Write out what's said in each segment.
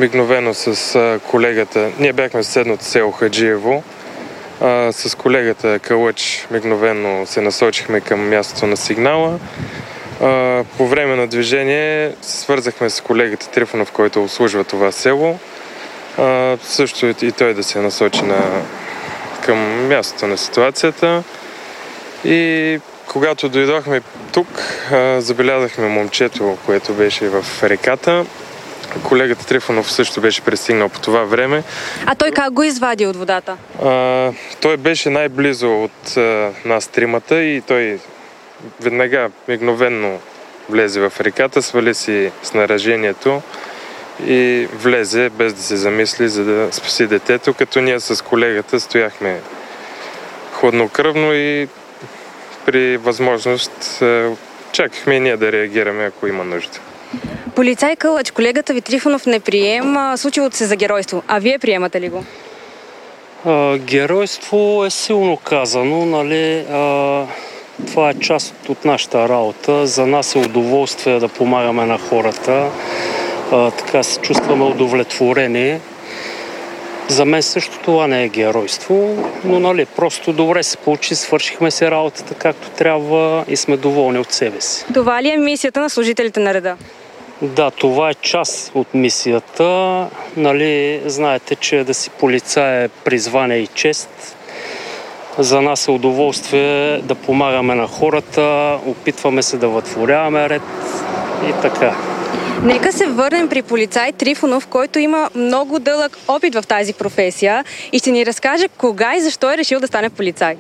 мигновено с колегата. Ние бяхме в съседното село Хаджиево. С колегата Калъч мигновено се насочихме към мястото на сигнала. По време на движение свързахме с колегата Трифонов, който обслужва това село. Също и той да се насочи към мястото на ситуацията. И когато дойдохме тук, забелязахме момчето, което беше в реката. Колегата Трифонов също беше пристигнал по това време. А той как го извади от водата? Той беше най-близо от нас тримата и той веднага, мигновенно влезе в реката, свали си снаряжението и влезе без да се замисли, за да спаси детето, като ние с колегата стояхме хладнокръвно и при възможност чакахме и ние да реагираме, ако има нужда. Полицай Кълъч, колегата ви Трифонов не приема случилото се за геройство. А вие приемате ли го? Геройство е силно казано, нали? Това е част от нашата работа. За нас е удоволствие да помагаме на хората. Така се чувстваме удовлетворени. За мен също това не е геройство, но нали, просто добре се получи, свършихме се работата както трябва и сме доволни от себе си. Това ли е мисията на служителите на реда? Да, това е част от мисията. Нали, знаете, че да си полицай е призвание и чест. За нас е удоволствие да помагаме на хората, опитваме се да вътворяваме ред и така. Нека се върнем при полицай Трифонов, който има много дълъг опит в тази професия и ще ни разкаже кога и защо е решил да стане полицай.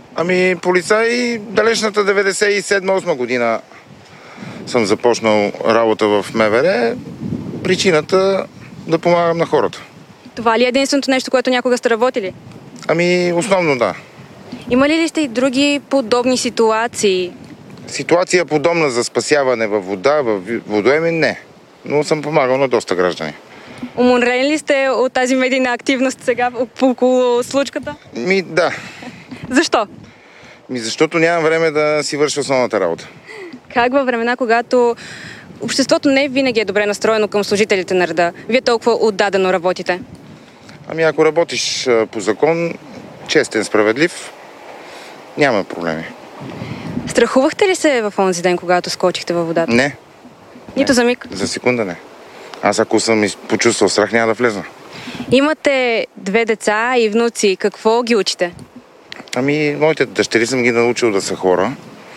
Полицай далечната 97-8 година съм започнал работа в МВР. Причината да помагам на хората. Това ли е единственото нещо, което някога сте работили? Основно да. Има ли сте и други подобни ситуации? Ситуация подобна за спасяване във вода, в водоеми не. Но съм помагал на доста граждани. Уморени ли сте от тази медийна активност сега около случката? Да. Защо? Защото нямам време да си върша основната работа. Как във времена, когато обществото не винаги е добре настроено към служителите на реда, вие толкова отдадено работите? Ако работиш по закон, честен, справедлив, няма проблеми. Страхувахте ли се в онзи ден, когато скочихте във водата? Не. Нито за миг? За секунда не. Аз ако съм почувствал страх, няма да влезна. Имате 2 деца и внуци. Какво ги учите? Моите дъщери съм ги научил да са хора.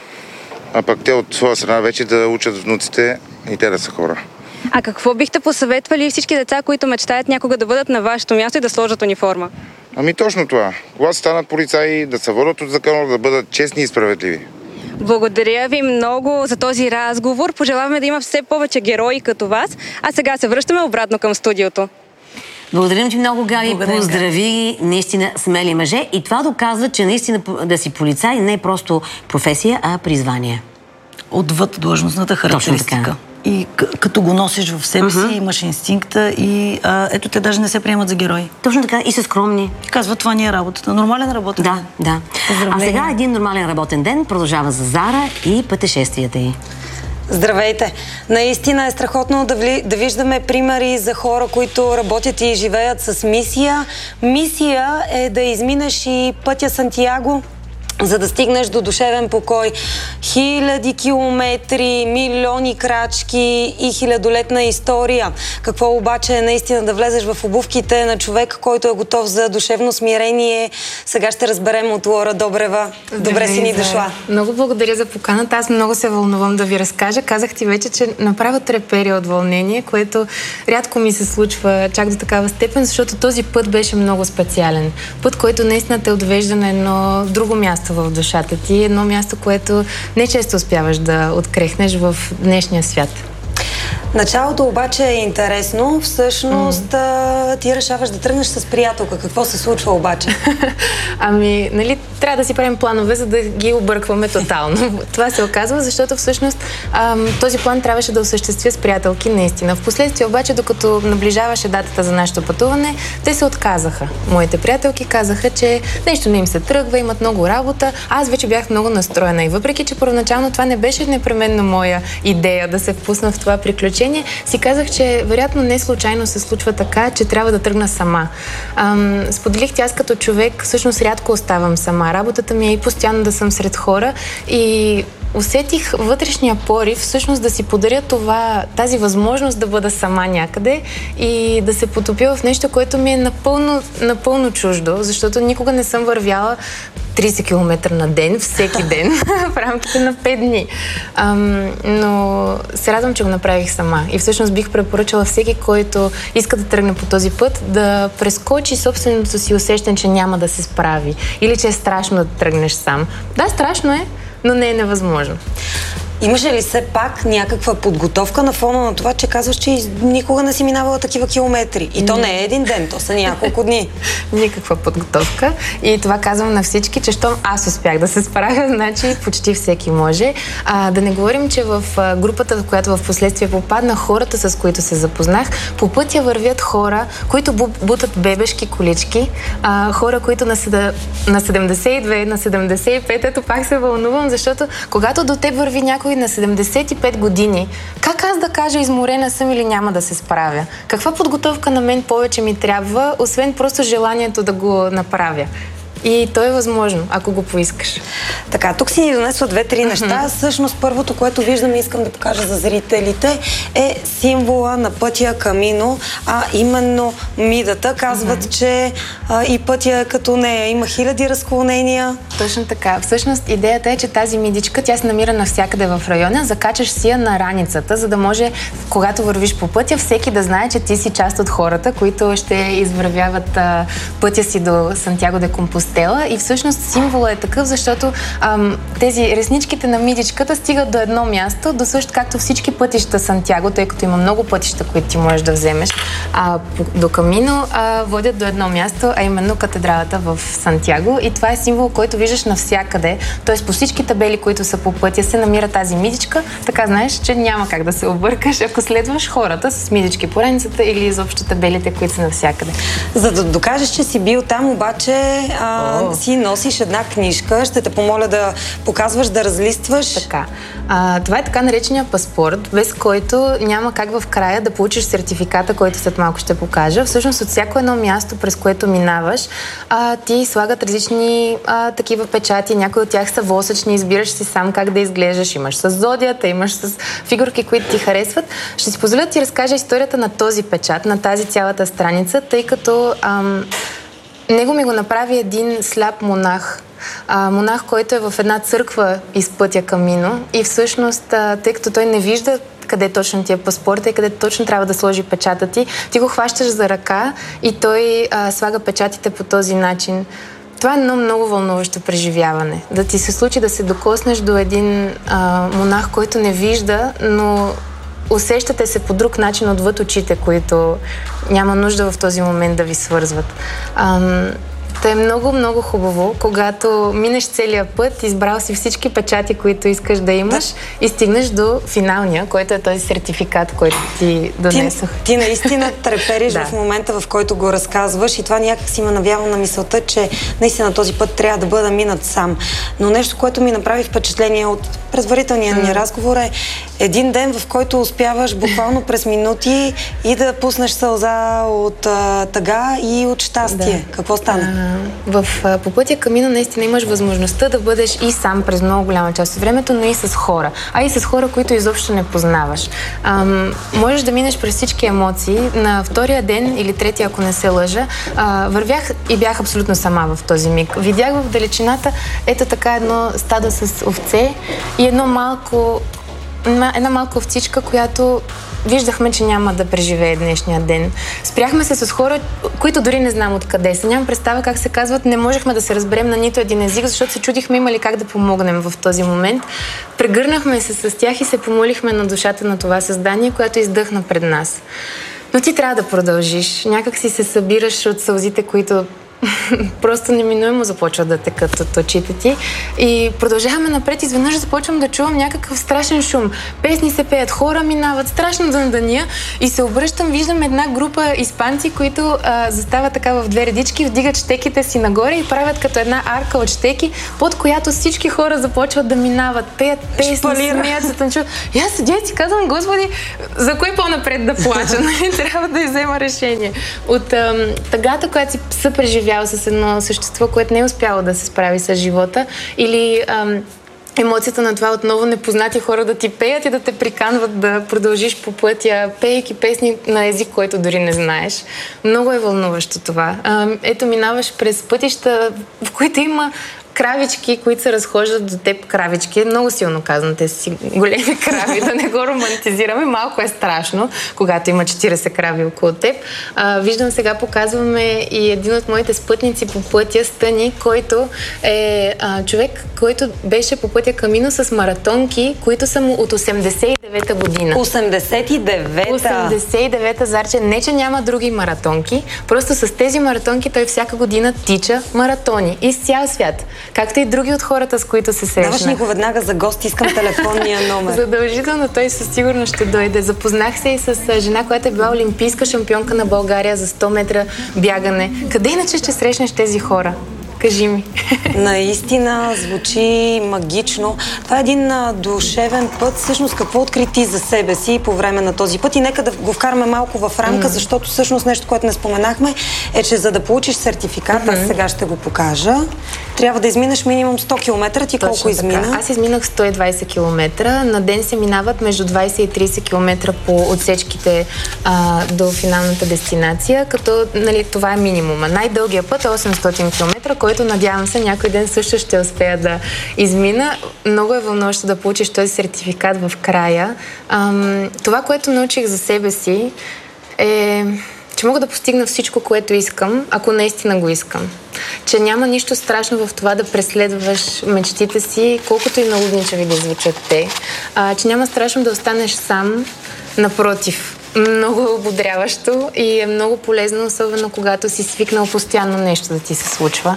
А пък те от своя страна вече да учат внуците и те да са хора. А какво бихте посъветвали всички деца, които мечтаят някога да бъдат на вашето място и да сложат униформа? Точно това. Когато станат полицаи, да се водят от закона, да бъдат честни и справедливи. Благодаря ви много за този разговор. Пожелаваме да има все повече герои като вас. А сега се връщаме обратно към студиото. Благодарим ти много, Габи. Поздрави, наистина смели мъже. И това доказва, че наистина да си полицай не е просто професия, а призвание. Отвъд длъжностната характеристика. И като го носиш в себе си, имаш инстинкта и ето те даже не се приемат за герои. Точно така, и са скромни. Казва, това ни е работата. Нормален работен ден. Да. А сега един нормален работен ден продължава за Зара и пътешествията й. Здравейте! Наистина е страхотно да виждаме примери за хора, които работят и живеят с мисия. Мисия е да изминеш и пътя Сантияго, за да стигнеш до душевен покой. 1000 километри, милиони крачки и 1000-летна история. Какво обаче е наистина да влезеш в обувките на човек, който е готов за душевно смирение? Сега ще разберем от Лора Добрева. Добре си ни дошла. Много благодаря за поканата. Аз много се вълнувам да ви разкажа. Казах ти вече, че направо трепери от вълнение, което рядко ми се случва чак до такава степен, защото този път беше много специален. Път, който наистина те отвежда на едно друго място в душата ти. Едно място, което не често успяваш да открехнеш в днешния свят. Началото обаче е интересно. Всъщност ти решаваш да тръгнеш с приятелка. Какво се случва обаче? Трябва да си правим планове, за да ги объркваме тотално. Това се оказва, защото всъщност този план трябваше да осъществя с приятелки наистина. Впоследствие обаче, докато наближаваше датата за нашето пътуване, те се отказаха. Моите приятелки казаха, че нещо не им се тръгва, имат много работа. Аз вече бях много настроена и въпреки, че първоначално това не беше непременно моя идея да се впусна в това приключение, обучение, си казах, че вероятно не случайно се случва така, че трябва да тръгна сама. Споделих, че аз като човек всъщност рядко оставам сама. Работата ми е и постоянно да съм сред хора и усетих вътрешния порив всъщност да си подаря тази възможност да бъда сама някъде и да се потопя в нещо, което ми е напълно чуждо, защото никога не съм вървяла 30 км на ден, всеки ден, в рамките на 5 дни. Но се радвам, че го направих сама. И всъщност бих препоръчала всеки, който иска да тръгне по този път, да прескочи собственото си усещане, че няма да се справи. Или че е страшно да тръгнеш сам. Да, страшно е, но не е невъзможно. Имаше ли все пак някаква подготовка на фона на това, че казваш, че никога не си минавала такива километри? И то не е един ден, то са няколко дни. Никаква подготовка. И това казвам на всички, че щом аз успях да се справя, значи почти всеки може. Да не говорим, че в групата, в която в последствие попадна, хората, с които се запознах, по пътя вървят хора, които бутат бебешки колички, хора, които на 72, на 75, ето пак се вълнувам, защото когато до теб върви някой на 75 години, как аз да кажа изморена съм или няма да се справя? Каква подготовка на мен повече ми трябва, освен просто желанието да го направя? И то е възможно, ако го поискаш. Така, тук си ни донесла 2-3 неща. Всъщност първото, което виждам и искам да покажа за зрителите, е символа на пътя Камино, а именно мидата. Казват, че и пътя е като нея. Има хиляди разклонения. Точно така. Всъщност идеята е, че тази мидичка, тя се намира навсякъде в района. Закачаш си я на раницата, за да може, когато вървиш по пътя, всеки да знае, че ти си част от хората, които ще извървяват пътя си до Сантяго де Компостела. И всъщност символа е такъв, защото тези ресничките на мидичката стигат до едно място, до също както всички пътища Сантяго, тъй като има много пътища, които ти можеш да вземеш до Камино, водят до едно място, а именно катедралата в Сантяго. И това е символ, който виждаш навсякъде. Тоест по всички табели, които са по пътя, се намира тази мидичка. Така знаеш, че няма как да се объркаш, ако следваш хората с мидички по раницата или изобщо табелите, които са навсякъде. За да докажеш, че си бил там, обаче си носиш една книжка. Ще те помоля да показваш, да разлистваш. Така. Това е така наречения паспорт, без който няма как в края да получиш сертификата, който след малко ще покажа. Всъщност от всяко едно място, през което минаваш, ти слагат различни такива печати. Някои от тях са восъчни, избираш си сам как да изглеждаш. Имаш с зодията, имаш с фигурки, които ти харесват. Ще си позволя да ти разкажа историята на този печат, на тази цялата страница, тъй като него ми го направи един сляп монах. Монах, който е в една църква из пътя Камино и всъщност, тъй като той не вижда къде точно ти е паспорта и къде точно трябва да сложи печата ти, ти го хващаш за ръка и той слага печатите по този начин. Това е едно много вълнуващо преживяване. Да ти се случи да се докоснеш до един монах, който не вижда, но усещате се по друг начин отвъд очите, които няма нужда в този момент да ви свързват. Та е много, много хубаво, когато минеш целия път, избрал си всички печати, които искаш да имаш и стигнеш до финалния, който е този сертификат, който ти донесох. Ти наистина трепериш в момента, в който го разказваш и това някак си ме навява на мисълта, че наистина този път трябва да бъда минат сам. Но нещо, което ми направи впечатление от предварителния ни разговор е един ден, в който успяваш буквално през минути и да пуснеш сълза от тъга и от щастие. Да. Какво стана? По пътя Камино наистина имаш възможността да бъдеш и сам през много голяма част от времето, но и с хора. А и с хора, които изобщо не познаваш. Можеш да минеш през всички емоции. На втория ден или третия, ако не се лъжа, вървях и бях абсолютно сама в този миг. Видях в далечината ето така едно стадо с овце и една малка овцичка, която виждахме, че няма да преживее днешния ден. Спряхме се с хора, които дори не знам откъде са. Нямам представа как се казват. Не можехме да се разберем на нито един език, защото се чудихме има ли как да помогнем в този момент. Прегърнахме се с тях и се помолихме на душата на това създание, което издъхна пред нас. Но ти трябва да продължиш. Някак си се събираш от сълзите, които просто неминуемо започват да текат от очите ти. И продължаваме напред, изведнъж започвам да чувам някакъв страшен шум. Песни се пеят, хора минават, страшно дъндания и се обръщам, виждам една група испанци, които застават така в две редички, вдигат щеките си нагоре и правят като една арка от щеки, под която всички хора започват да минават, пеят песни, смеят се, танцуват. И аз седя и си казвам, Господи, за кой по-напред да плача? Трябва да взема решение. От тъгата, която си съпреживял с едно същество, което не е успяло да се справи с живота, или емоцията на това отново непознати хора да ти пеят и да те приканват да продължиш по пътя, пеейки песни на език, който дори не знаеш. Много е вълнуващо това. Ето, минаваш през пътища, в които има кравички, които се разхождат до теб. Кравички, много силно казвам, те си големи крави, да не го романтизираме. Малко е страшно, когато има 40 крави около теб. Виждам, сега показваме и един от моите спътници по пътя, Стъни, който е човек, който беше по пътя Камино с маратонки, които са му от 89-та година. 89-та? 89-та, Зарче. Не, че няма други маратонки, просто с тези маратонки той всяка година тича маратони из цял свят. Както и други от хората, с които се срещна. Даваш ни го веднага за гост, искам телефонния номер. Задължително той със сигурност ще дойде. Запознах се и с жена, която е била олимпийска шампионка на България за 100 метра бягане. Къде иначе ще срещнеш тези хора? Кажи ми. Наистина звучи магично. Това е един душевен път. Всъщност какво откри ти за себе си по време на този път? И нека да го вкараме малко в рамка, защото всъщност нещо, което не споменахме, е, че за да получиш сертификат, аз сега ще го покажа, трябва да изминеш минимум 100 км. Ти колко измина? Аз изминах 120 км. На ден се минават между 20 и 30 км по отсечките до финалната дестинация, като това е минимума. Най-дългия път е 800 км, който надявам се някой ден също ще успея да измина. Много е вълнуващо да получиш този сертификат в края. Това, което научих за себе си е, че мога да постигна всичко, което искам, ако наистина го искам. Че няма нищо страшно в това да преследваш мечтите си, колкото и налудничави да звучат те. Че няма страшно да останеш сам, напротив. Много е ободряващо и е много полезно, особено когато си свикнал постоянно нещо да ти се случва.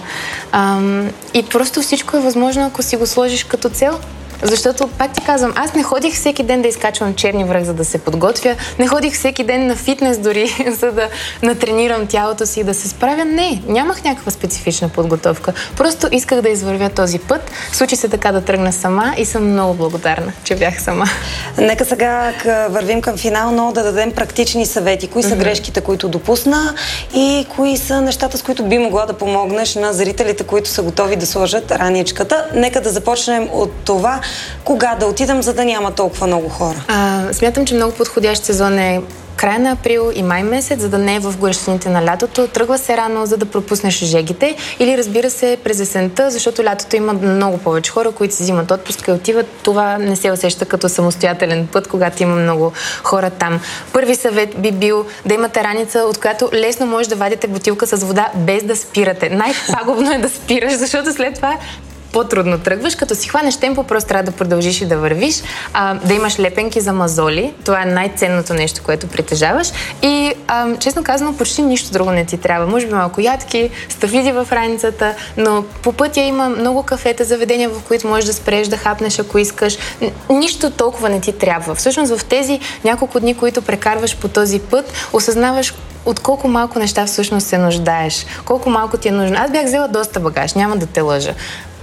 И просто всичко е възможно, ако си го сложиш като цел. Защото, пак ти казвам, аз не ходих всеки ден да изкачвам черни връх, за да се подготвя. Не ходих всеки ден на фитнес дори, за да натренирам тялото си и да се справя. Не, нямах някаква специфична подготовка. Просто исках да извървя този път. Случи се така да тръгна сама и съм много благодарна, че бях сама. Нека сега вървим към финал, но да дадем практични съвети. Кои са грешките, които допусна и кои са нещата, с които би могла да помогнеш на зрителите, които са готови да сложат раничката. Нека да започнем от това, кога да отидем, за да няма толкова много хора. Смятам, че много подходящ сезон е края на април и май месец, за да не е в горещините на лятото. Тръгва се рано, за да пропуснеш жегите, или разбира се през есента, защото лятото има много повече хора, които си взимат отпуска и отиват. Това не се усеща като самостоятелен път, когато има много хора там. Първи съвет би бил да имате раница, от която лесно може да вадите бутилка с вода без да спирате. Най-пагубно е да спираш, защото след това по-трудно тръгваш. Като си хванеш темпо, просто трябва да продължиш и да вървиш. Да имаш лепенки за мазоли. Това е най-ценното нещо, което притежаваш. И, честно казано, почти нищо друго не ти трябва. Може би малко ядки, стафиди в раницата, но по пътя има много кафета, заведения, в които можеш да спреш, да хапнеш, ако искаш. Нищо толкова не ти трябва. Всъщност в тези няколко дни, които прекарваш по този път, осъзнаваш от колко малко неща всъщност се нуждаеш. Колко малко ти е нужно. Аз бях взела доста багаж, няма да те лъжа.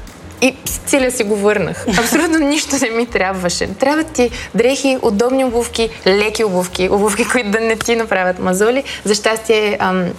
И с целия си го върнах. Абсолютно нищо не ми трябваше. Трябват ти дрехи, удобни обувки, леки обувки, които да не ти направят мазоли. За щастие,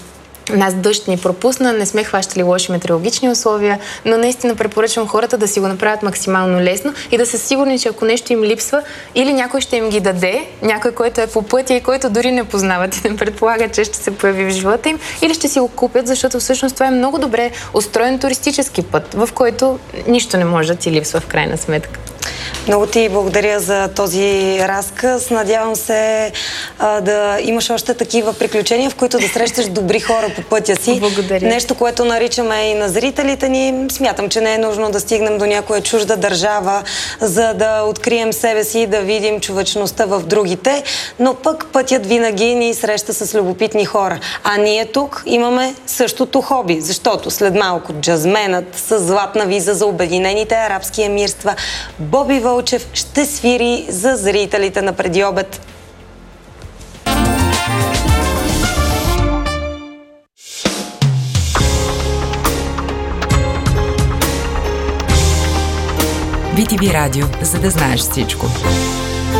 нас дъжд ни пропусна, не сме хващали лоши метеорологични условия, но наистина препоръчвам хората да си го направят максимално лесно и да са сигурни, че ако нещо им липсва, или някой ще им ги даде, някой, който е по пътя и който дори не познават и не предполага, че ще се появи в живота им, или ще си го купят, защото всъщност това е много добре устроен туристически път, в който нищо не може да ти липсва в крайна сметка. Много ти благодаря за този разказ. Надявам се да имаш още такива приключения, в които да срещаш добри хора по пътя си. Благодаря. Нещо, което наричаме и на зрителите ни. Смятам, че не е нужно да стигнем до някоя чужда държава, за да открием себе си и да видим човечността в другите. Но пък пътят винаги ни среща с любопитни хора. А ние тук имаме същото хоби, защото след малко джазменът с златна виза за Обединените арабски емирства Боби Вълчев ще свири за зрителите на Предиобед. BTV Радио, за да знаеш всичко.